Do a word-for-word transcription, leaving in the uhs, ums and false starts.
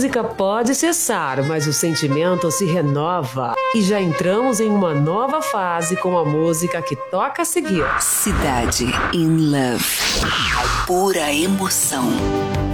música pode cessar, mas o sentimento se renova. E já entramos em uma nova fase com a música que toca a seguir. Cidade in Love. Pura emoção.